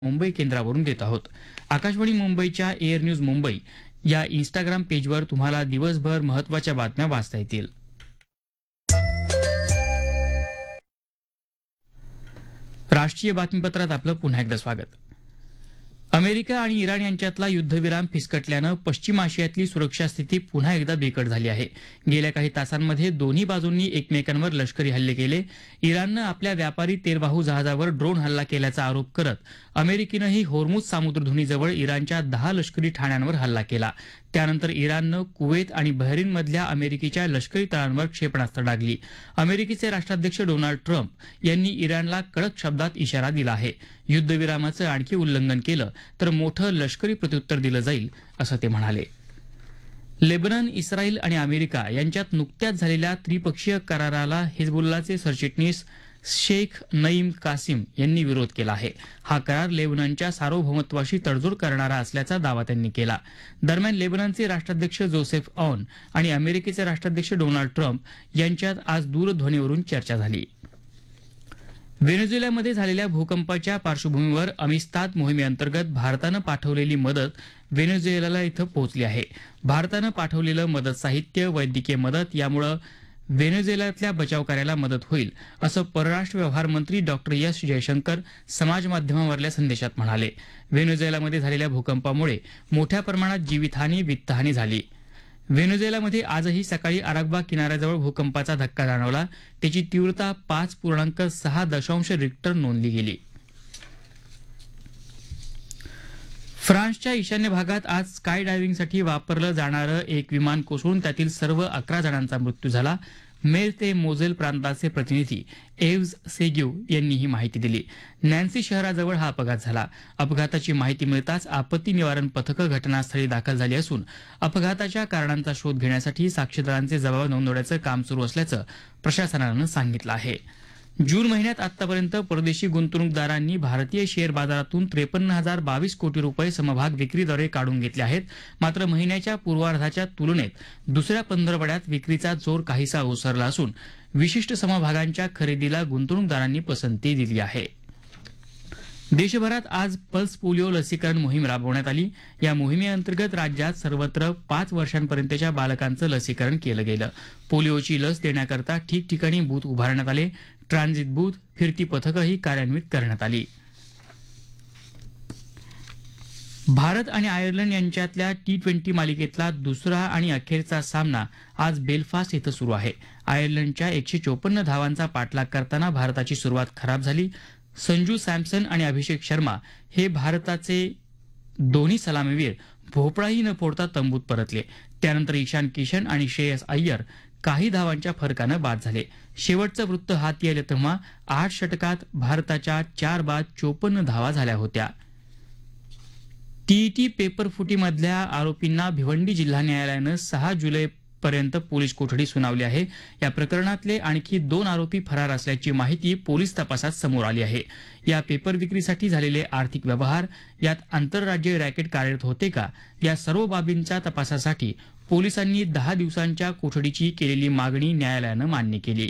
मुंबई केंद्रावरून देत आहोत. आकाशवाणी मुंबईच्या एअर न्यूज मुंबई या इंस्टाग्राम पेजवर तुम्हाला दिवसभर महत्त्वाच्या बातम्या वाचता येतील. राष्ट्रीय बातमीपत्रात आपलं पुन्हा एकदा स्वागत. अमेरिका आणि इराण यांच्यातला युद्धविराम फिसकटल्यानं पश्चिम आशियातली सुरक्षा स्थिती पुन्हा एकदा बिकट झाली आहे. गेल्या काही तासांमध्ये दोन्ही बाजूंनी एकमेकांवर लष्करी हल्ले केले. इराणनं आपल्या व्यापारी तेलवाहू जहाजावर ड्रोन हल्ला केल्याचा आरोप करत अमेरिकेनंही होर्मुझ सामुद्रधुनीजवळ इराणच्या 10 लष्करी ठाण्यांवर हल्ला केला. त्यानंतर इराणनं कुवेत आणि बहरीनमधल्या अमेरिकेच्या लष्करी तळांवर क्षेपणास्त्र डागली. अमेरिकेचे राष्ट्राध्यक्ष डोनाल्ड ट्रम्प यांनी इराणला कडक शब्दात इशारा दिला आहे. युद्धविरामाचं आणखी उल्लंघन केलं तर मोठं लष्करी प्रत्युत्तर दिलं जाईल असं ते म्हणाले. लेबनन, इस्रायल आणि अमेरिका यांच्यात नुकत्याच झालेल्या त्रिपक्षीय कराराला हिजबुल्लाचे सरचिटणीस शेख नईम कासिम यांनी विरोध केला आहे. हा करार लेबननच्या सार्वभौमत्वाशी तडजोड करणारा असल्याचा दावा त्यांनी केला. दरम्यान लेबननचे राष्ट्राध्यक्ष जोसेफ ऑन आणि अमेरिकेचे राष्ट्राध्यक्ष डोनाल्ड ट्रम्प यांच्यात आज दूरध्वनीवरून चर्चा झाली. व्हेनेझुएलामध्ये झालेल्या भूकंपाच्या पार्श्वभूमीवर अमिस्तात मोहिमेअंतर्गत भारतानं पाठवलेली मदत व्हेनेझुएला इथं पोहोचली आहे. भारतानं पाठवलेलं मदत साहित्य, वैद्यकीय मदत यामुळे व्हेनेझुएलातल्या बचाव कार्याला मदत होईल असं परराष्ट्र व्यवहार मंत्री डॉक्टर एस जयशंकर समाज माध्यमावरल्या संदेशात म्हणाले. व्हेनेझुएलामध्ये झालेल्या भूकंपामुळे मोठ्या प्रमाणात जीवितहानी, वित्तहानी झाली. व्हेनेझुएलामध्ये आजही सकाळी अराकबा किनाऱ्याजवळ भूकंपाचा धक्का जाणवला. त्याची तीव्रता 5.6 रिक्टर नोंदली गेली. फ्रान्सच्या ईशान्य भागात आज स्काय डायव्हिंगसाठी वापरलं जाणारं एक विमान कोसळून त्यातील सर्व 11 जणांचा मृत्यू झाला. मेर ते मोझेल प्रांताचे प्रतिनिधी एव्ज सेग्यू यांनी ही माहिती दिली. नॅन्सी शहराजवळ हा अपघात झाला. अपघाताची माहिती मिळताच आपत्ती निवारण पथकं घटनास्थळी दाखल झाली असून अपघाताच्या कारणांचा शोध घेण्यासाठी साक्षीदारांचे जबाब नोंदवण्याचं काम सुरू असल्याचं प्रशासनानं सांगितलं आहे. जून महिन्यात आतापर्यंत परदेशी गुंतवणूकदारांनी भारतीय शेअर बाजारातून 53,022 कोटी रुपये समभाग विक्रीद्वारे काढून घेतले आहेत. मात्र महिन्याच्या पूर्वार्धाच्या तुलनेत दुसऱ्या पंधरवड्यात विक्रीचा जोर काहीसा ओसरला असून विशिष्ट समभागांच्या खरेदीला गुंतवणूकदारांनी पसंती दिली आहे. देशभरात आज पल्स पोलिओ लसीकरण मोहीम राबवण्यात आली. या मोहिमेअंतर्गत राज्यात सर्वत्र 5 वर्षांपर्यंतच्या बालकांचं लसीकरण केलं गेलं. पोलिओची लस देण्याकरता ठिकठिकाणी बूथ उभारण्यात आले. ट्रान्झिट बूथ, फिरती पथकंही कार्यान्वित करण्यात आली. भारत आणि आयर्लंड यांच्यातल्या T20 मालिकेतला दुसरा आणि अखेरचा सामना आज बेलफास्ट इथं सुरू आहे. आयर्लंडच्या 154 धावांचा पाठलाग करताना भारताची सुरुवात खराब झाली. संजू सॅमसन आणि अभिषेक शर्मा हे भारताचे दोन्ही सलामीवीर भोपळाही न फोडता तंबूत परतले. त्यानंतर ईशान किशन आणि श्रेयस अय्यर काही धावांच्या फरकानं बाद झाले. शेवटचं वृत्त हाती आलं तेव्हा 8 षटकात भारताच्या 4 बाद 54 धावा झाल्या होत्या. टीईटी पेपर फुटीमधल्या आरोपींना भिवंडी जिल्हा न्यायालयानं 6 जुलैपर्यंत पोलीस कोठडी सुनावली आहे. या प्रकरणातले आणखी 2 आरोपी फरार असल्याची माहिती पोलीस तपासात समोर आली आहे. या पेपर विक्रीसाठी झालेले आर्थिक व्यवहार, यात आंतरराज्य रॅकेट कार्यरत होते का, या सर्व बाबींच्या तपासासाठी पोलिसांनी 10 दिवसांच्या कोठडीची केलेली मागणी न्यायालयानं मान्य केली.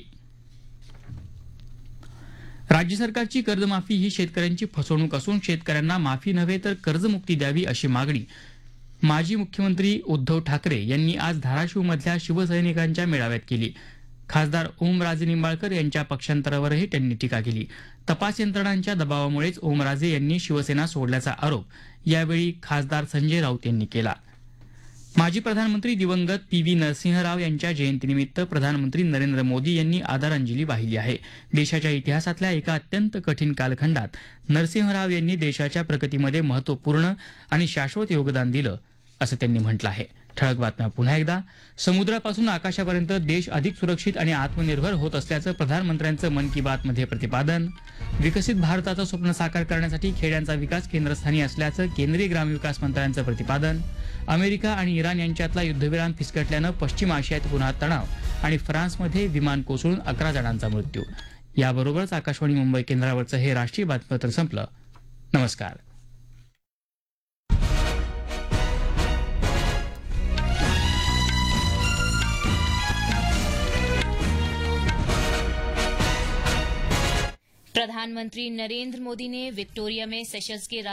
राज्य सरकारची कर्जमाफी ही शेतकऱ्यांची फसवणूक असून शेतकऱ्यांना माफी नव्हे तर कर्जमुक्ती द्यावी अशी मागणी माजी मुख्यमंत्री उद्धव ठाकरे यांनी आज धाराशिवमधल्या शिवसैनिकांच्या मेळाव्यात केली. खासदार ओमराजे निंबाळकर यांच्या पक्षांतरावरही त्यांनी टीका केली. तपास यंत्रणांच्या दबावामुळेच ओमराजे यांनी शिवसेना सोडल्याचा आरोप यावेळी खासदार संजय राऊत यांनी केला. माजी प्रधानमंत्री दिवंगत PV नरसिंहराव यांच्या जयंतीनिमित्त प्रधानमंत्री नरेंद्र मोदी यांनी आदरांजली वाहिली आहे. देशाच्या इतिहासातल्या एका अत्यंत कठीण कालखंडात नरसिंहराव यांनी देशाच्या प्रगतीमध्ये महत्त्वपूर्ण आणि शाश्वत योगदान दिलं असं त्यांनी म्हटलं आहे. ठळक बातम्या पुन्हा एकदा. समुद्रापासून आकाशापर्यंत देश अधिक सुरक्षित आणि आत्मनिर्भर होत असल्याचं प्रधानमंत्र्यांचं मन की बात मध्ये प्रतिपादन. विकसित भारताचं स्वप्न साकार करण्यासाठी खेड्यांचा विकास केंद्रस्थानी असल्याचं केंद्रीय ग्रामविकास मंत्र्यांचं प्रतिपादन. अमेरिका आणि इराण यांच्यातला युद्धविराम फिसकटल्यानं पश्चिम आशियात पुन्हा तणाव आणि फ्रान्समध्ये विमान कोसळून 11 जणांचा मृत्यू. याबरोबरच आकाशवाणी मुंबई केंद्रावरचं हे राष्ट्रीय बातमीपत्र संपलं. नमस्कार. प्रधानमंत्री नरेंद्र मोदी ने विक्टोरिया में सेशल्स के